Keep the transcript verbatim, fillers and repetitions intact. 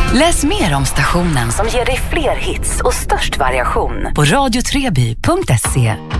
Läs mer om stationen som ger dig fler hits och störst variation på radio treby punkt se.